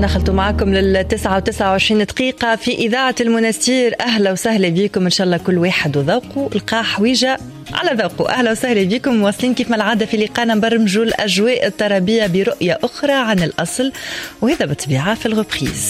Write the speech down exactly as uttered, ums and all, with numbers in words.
دخلتوا معكم للتسعة وتسعة وعشرين دقيقة في إذاعة المنستير. أهلا وسهلا بكم، إن شاء الله كل واحد وذوقه لقى حويجة على ذوقه. أهلا وسهلا بكم، مواصلين كيف ما العادة في لقانا نبرمجوا الأجواء الطربية برؤية أخرى عن الأصل، وهذا بالطبيعة في الغبريز.